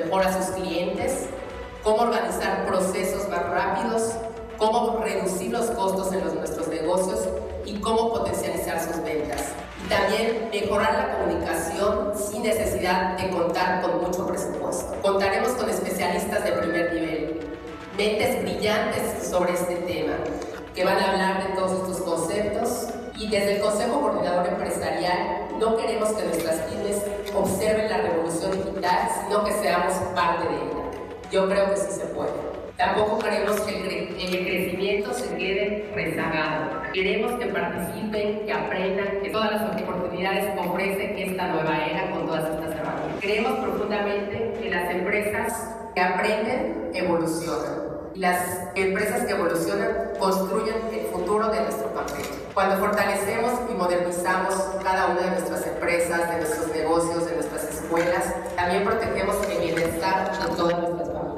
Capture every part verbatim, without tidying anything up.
mejor a sus clientes, cómo organizar procesos más rápidos, cómo reducir los costos en los, nuestros negocios y cómo potencializar sus ventas. Y también mejorar la comunicación sin necesidad de contar con mucho presupuesto. Contaremos con especialistas de primer nivel, mentes brillantes sobre este tema, que van a hablar de todos estos conceptos. Y desde el Consejo Coordinador Empresarial no queremos que nuestras pymes observen la revolución digital, sino que seamos parte de ella. Yo creo que sí se puede. Tampoco queremos que el, cre- el crecimiento se quede rezagado. Queremos que participen, que aprendan, que todas las oportunidades que ofrece esta nueva era con todas estas herramientas. Creemos profundamente que las empresas que aprenden evolucionan. Y las empresas que evolucionan construyen el futuro de nuestro papel. Cuando fortalecemos y modernizamos cada una de nuestras empresas, de nuestros negocios, de nuestras escuelas, también protegemos el bienestar de todas nuestras familias.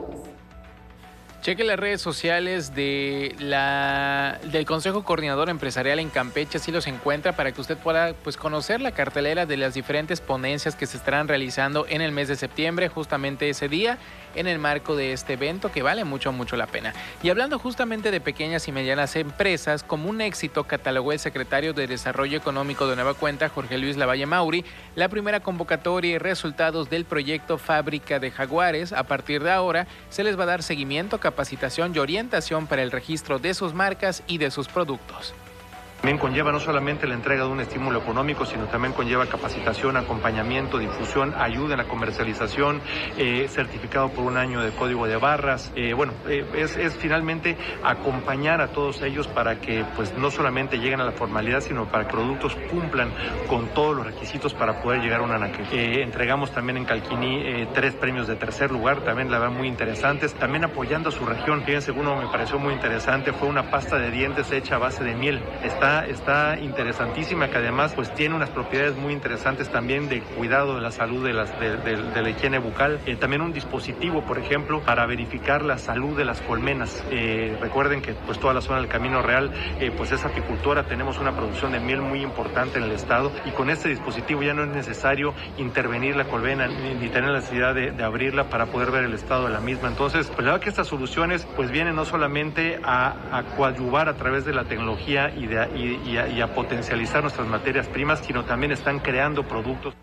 Cheque las redes sociales de la, del Consejo Coordinador Empresarial en Campeche, así los encuentra para que usted pueda pues, conocer la cartelera de las diferentes ponencias que se estarán realizando en el mes de septiembre, justamente ese día, en el marco de este evento que vale mucho, mucho la pena. Y hablando justamente de pequeñas y medianas empresas, como un éxito catalogó el secretario de Desarrollo Económico de Nueva Cuenta, Jorge Luis Lavalle Mauri, la primera convocatoria y resultados del proyecto Fábrica de Jaguares. A partir de ahora se les va a dar seguimiento, capacitación y orientación para el registro de sus marcas y de sus productos. También conlleva no solamente la entrega de un estímulo económico, sino también conlleva capacitación, acompañamiento, difusión, ayuda en la comercialización, eh, certificado por un año de código de barras. Eh, bueno, eh, es, es finalmente acompañar a todos ellos para que pues no solamente lleguen a la formalidad, sino para que productos cumplan con todos los requisitos para poder llegar a un anaquel. Eh, entregamos también en Calquiní eh, tres premios de tercer lugar, también la verdad muy interesantes, también apoyando a su región. Fíjense, uno me pareció muy interesante, fue una pasta de dientes hecha a base de miel. Está está interesantísima, que además pues tiene unas propiedades muy interesantes también de cuidado de la salud de, las, de, de, de la higiene bucal. Eh, también un dispositivo, por ejemplo, para verificar la salud de las colmenas. Eh, recuerden que pues toda la zona del Camino Real eh, pues es apicultora, tenemos una producción de miel muy importante en el estado y con este dispositivo ya no es necesario intervenir la colmena ni, ni tener la necesidad de, de abrirla para poder ver el estado de la misma. Entonces, pues la verdad que estas soluciones pues vienen no solamente a, a coadyuvar a través de la tecnología y de y Y a, y a potencializar nuestras materias primas, sino también están creando productos.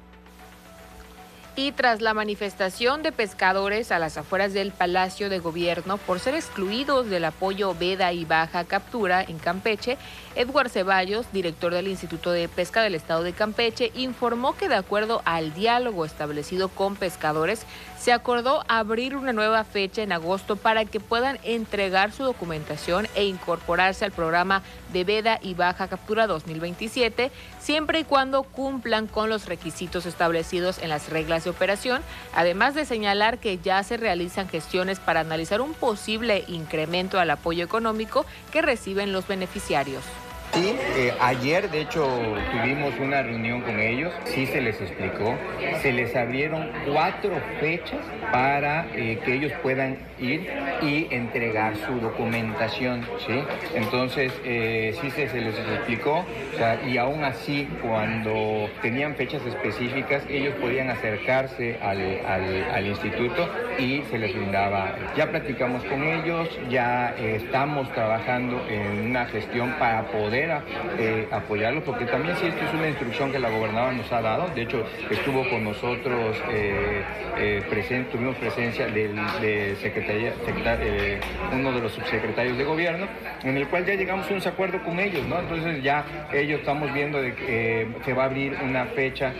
Y tras la manifestación de pescadores a las afueras del Palacio de Gobierno por ser excluidos del apoyo veda y baja captura en Campeche, Edward Ceballos, director del Instituto de Pesca del Estado de Campeche, informó que de acuerdo al diálogo establecido con pescadores, se acordó abrir una nueva fecha en agosto para que puedan entregar su documentación e incorporarse al programa de veda y baja captura dos mil veintisiete, siempre y cuando cumplan con los requisitos establecidos en las reglas de operación, además de señalar que ya se realizan gestiones para analizar un posible incremento al apoyo económico que reciben los beneficiarios. Sí, eh, ayer de hecho tuvimos una reunión con ellos, sí se les explicó, se les abrieron cuatro fechas para eh, que ellos puedan ir y entregar su documentación, ¿sí? Entonces eh, sí se, se les explicó, o sea, y aún así cuando tenían fechas específicas ellos podían acercarse al, al, al instituto y se les brindaba. Ya platicamos con ellos, ya eh, estamos trabajando en una gestión para poder Eh, apoyarlo, porque también sí, esto es una instrucción que la gobernadora nos ha dado. De hecho, estuvo con nosotros, eh, eh, present, tuvimos presencia del de secretaria, secretar, eh, uno de los subsecretarios de gobierno, en el cual ya llegamos a un acuerdo con ellos, ¿no? Entonces ya ellos estamos viendo de que eh, se va a abrir una fecha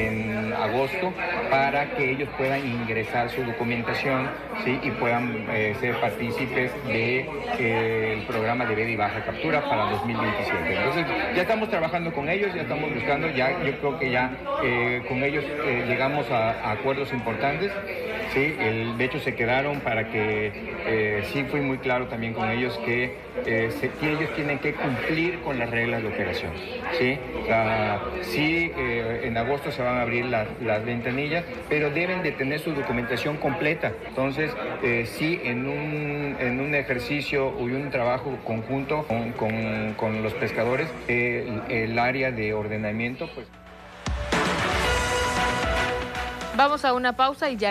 en agosto para que ellos puedan ingresar su documentación, ¿sí? Y puedan eh, ser partícipes del de, eh, programa de veda y baja captura para dos mil veintisiete. Entonces ya estamos trabajando con ellos, ya estamos buscando, ya yo creo que ya eh, con ellos eh, llegamos a, a acuerdos importantes, sí, el, de hecho se quedaron para que, eh, sí fui muy claro también con ellos que, eh, se, que ellos tienen que cumplir con las reglas de operación, sí, o sea, sí eh, en agosto se van a abrir las, las ventanillas, pero deben de tener su documentación completa. Entonces eh, sí en un, en un ejercicio y un trabajo conjunto con, con, con los pescadores, eh, el área de ordenamiento, pues. Vamos a una pausa y ya